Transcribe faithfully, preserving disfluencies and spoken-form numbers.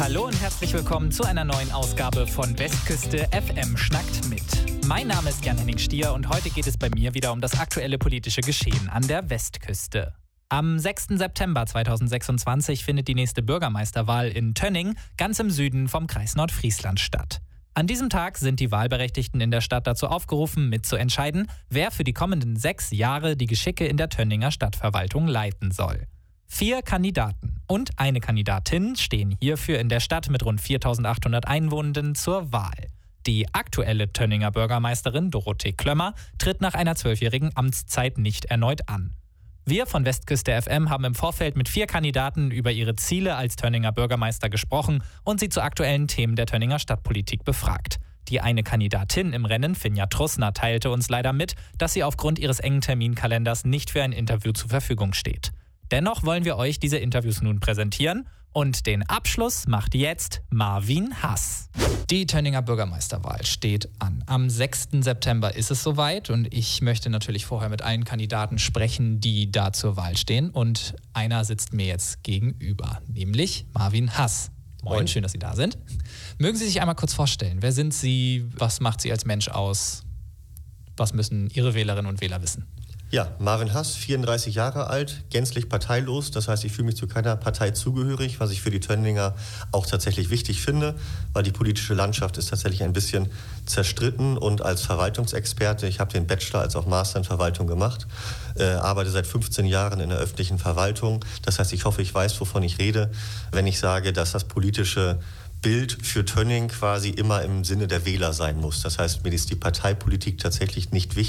Hallo und herzlich willkommen zu einer neuen Ausgabe von Westküste F M schnackt mit. Mein Name ist Jan-Henning Stier und heute geht es bei mir wieder um das aktuelle politische Geschehen an der Westküste. Am sechsten September zweitausendsechsundzwanzig findet die nächste Bürgermeisterwahl in Tönning, ganz im Süden vom Kreis Nordfriesland statt. An diesem Tag sind die Wahlberechtigten in der Stadt dazu aufgerufen, mitzuentscheiden, wer für die kommenden sechs Jahre die Geschicke in der Tönninger Stadtverwaltung leiten soll. Vier Kandidaten und eine Kandidatin stehen hierfür in der Stadt mit rund viertausendachthundert Einwohnenden zur Wahl. Die aktuelle Tönninger Bürgermeisterin Dorothee Klömmer tritt nach einer zwölfjährigen Amtszeit nicht erneut an. Wir von Westküste F M haben im Vorfeld mit vier Kandidaten über ihre Ziele als Tönninger Bürgermeister gesprochen und sie zu aktuellen Themen der Tönninger Stadtpolitik befragt. Die eine Kandidatin im Rennen, Finja Trussner, teilte uns leider mit, dass sie aufgrund ihres engen Terminkalenders nicht für ein Interview zur Verfügung steht. Dennoch wollen wir euch diese Interviews nun präsentieren und den Abschluss macht jetzt Marvin Hass. Die Tönninger Bürgermeisterwahl steht an. Am sechsten September ist es soweit und ich möchte natürlich vorher mit allen Kandidaten sprechen, die da zur Wahl stehen. Und einer sitzt mir jetzt gegenüber, nämlich Marvin Hass. Moin, Moin. Schön, dass Sie da sind. Mögen Sie sich einmal kurz vorstellen, wer sind Sie, was macht Sie als Mensch aus, was müssen Ihre Wählerinnen und Wähler wissen? Ja, Marvin Hass, vierunddreißig Jahre alt, gänzlich parteilos. Das heißt, ich fühle mich zu keiner Partei zugehörig, was ich für die Tönninger auch tatsächlich wichtig finde, weil die politische Landschaft ist tatsächlich ein bisschen zerstritten. Und als Verwaltungsexperte, ich habe den Bachelor als auch Master in Verwaltung gemacht, äh, arbeite seit fünfzehn Jahren in der öffentlichen Verwaltung. Das heißt, ich hoffe, ich weiß, wovon ich rede, wenn ich sage, dass das politische Bild für Tönning quasi immer im Sinne der Wähler sein muss. Das heißt, mir ist die Parteipolitik tatsächlich nicht wichtig.